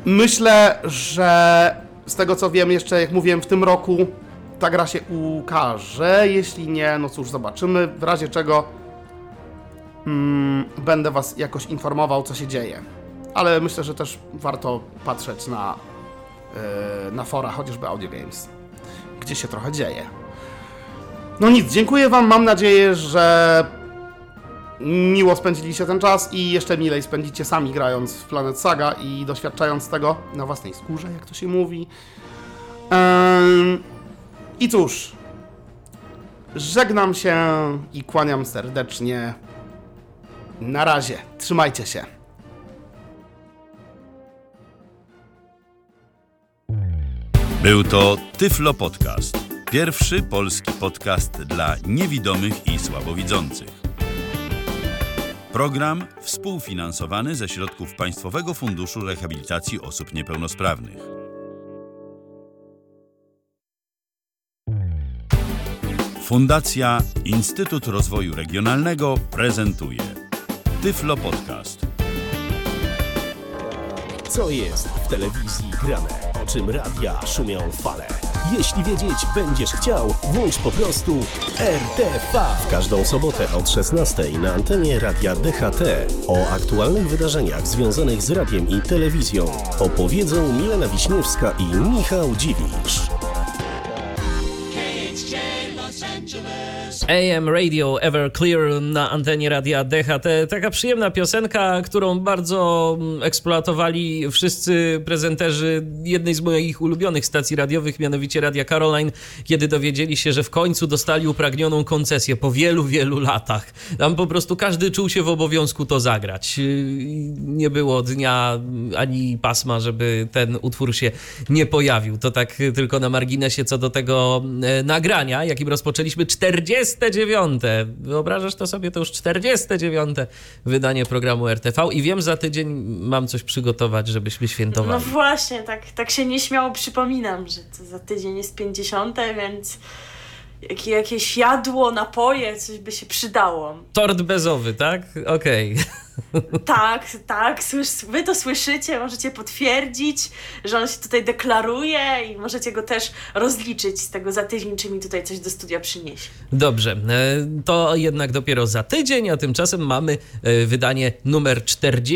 Myślę, że z tego co wiem, jeszcze jak mówiłem, w tym roku ta gra się ukaże. Jeśli nie, no cóż, zobaczymy. W razie czego będę was jakoś informował, co się dzieje. Ale myślę, że też warto patrzeć na fora, chociażby Audio Games, gdzie się trochę dzieje. No nic, dziękuję wam. Mam nadzieję, że miło spędziliście ten czas i jeszcze milej spędzicie sami grając w Planet Saga i doświadczając tego na własnej skórze, jak to się mówi. I cóż, żegnam się i kłaniam serdecznie. Na razie, trzymajcie się. Był to Tyflo Podcast. Pierwszy polski podcast dla niewidomych i słabowidzących. Program współfinansowany ze środków Państwowego Funduszu Rehabilitacji Osób Niepełnosprawnych. Fundacja Instytut Rozwoju Regionalnego prezentuje Tyflo Podcast. Co jest w telewizji grane? O czym radia szumią fale? Jeśli wiedzieć będziesz chciał, włącz po prostu RTV. W każdą sobotę od 16:00 na antenie Radia DHT o aktualnych wydarzeniach związanych z radiem i telewizją opowiedzą Milena Wiśniewska i Michał Dziwisz. AM Radio Everclear na antenie Radia DHT. Taka przyjemna piosenka, którą bardzo eksploatowali wszyscy prezenterzy jednej z moich ulubionych stacji radiowych, mianowicie Radia Caroline, kiedy dowiedzieli się, że w końcu dostali upragnioną koncesję po wielu, wielu latach. Tam po prostu każdy czuł się w obowiązku to zagrać. Nie było dnia ani pasma, żeby ten utwór się nie pojawił. To tak tylko na marginesie co do tego nagrania, jakim rozpoczęliśmy 49. Wyobrażasz to sobie? To już 49. wydanie programu RTV i wiem, za tydzień mam coś przygotować, żebyśmy świętowali. No właśnie, tak się nieśmiało przypominam, że to za tydzień jest 50, więc jakieś jadło, napoje, coś by się przydało. Tort bezowy, tak? Okej. Tak, wy to słyszycie, możecie potwierdzić, że on się tutaj deklaruje i możecie go też rozliczyć z tego za tydzień, czy mi tutaj coś do studia przyniesie. Dobrze, to jednak dopiero za tydzień, a tymczasem mamy wydanie numer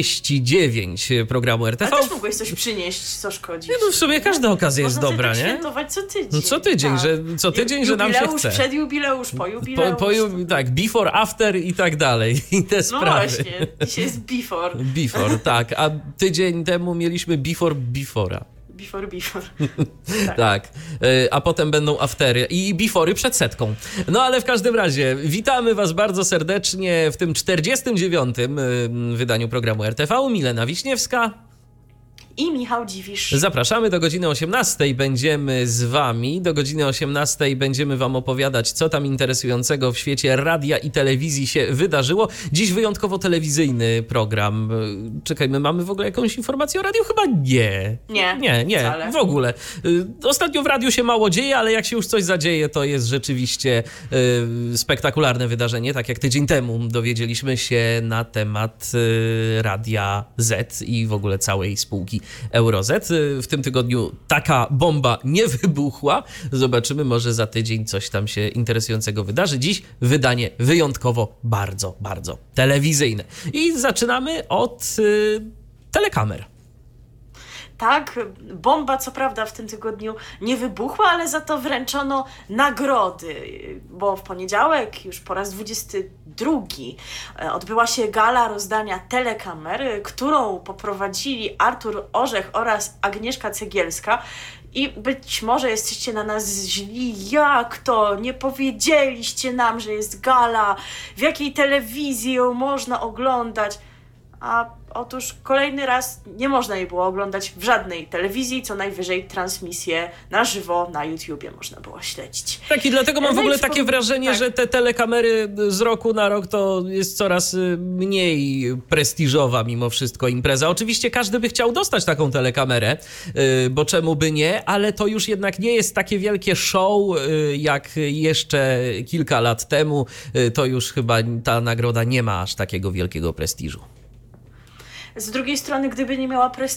49 programu RTV. Ale też mogłeś coś przynieść, co szkodzi. No w sumie każda okazja jest dobra, nie? Świętować co tydzień. No co tydzień, tak. że nam się chce. Przedjubileusz, pojubileusz. Tak, before, after i tak dalej. I te sprawy. No właśnie, dzisiaj jest before. Before, tak. A tydzień temu mieliśmy before'a. Before. Tak. A potem będą aftery i before'y przed setką. No ale w każdym razie witamy was bardzo serdecznie w tym 49. wydaniu programu RTV. Milena Wiśniewska i Michał Dziwisz. Zapraszamy do godziny 18:00. Będziemy z wami. Do godziny 18:00 będziemy wam opowiadać, co tam interesującego w świecie radia i telewizji się wydarzyło. Dziś wyjątkowo telewizyjny program. Czekaj, my mamy w ogóle jakąś informację o radiu? Chyba nie. Nie, wcale. W ogóle. Ostatnio w radiu się mało dzieje, ale jak się już coś zadzieje, to jest rzeczywiście spektakularne wydarzenie. Tak jak tydzień temu dowiedzieliśmy się na temat Radia Z i w ogóle całej spółki EuroZ. W tym tygodniu taka bomba nie wybuchła. Zobaczymy, może za tydzień coś tam się interesującego wydarzy. Dziś wydanie wyjątkowo bardzo, bardzo telewizyjne. I zaczynamy od telekamer. Tak, bomba co prawda w tym tygodniu nie wybuchła, ale za to wręczono nagrody, bo w poniedziałek już po raz 22 odbyła się gala rozdania telekamer, którą poprowadzili Artur Orzech oraz Agnieszka Cegielska. I być może jesteście na nas źli, jak to? Nie powiedzieliście nam, że jest gala, w jakiej telewizji ją można oglądać. A otóż kolejny raz nie można jej było oglądać w żadnej telewizji, co najwyżej transmisję na żywo na YouTubie można było śledzić. Tak, i dlatego mam w ogóle takie wrażenie, że te telekamery z roku na rok to jest coraz mniej prestiżowa mimo wszystko impreza. Oczywiście każdy by chciał dostać taką telekamerę, bo czemu by nie, ale to już jednak nie jest takie wielkie show jak jeszcze kilka lat temu. To już chyba ta nagroda nie ma aż takiego wielkiego prestiżu. Z drugiej strony, gdyby nie miała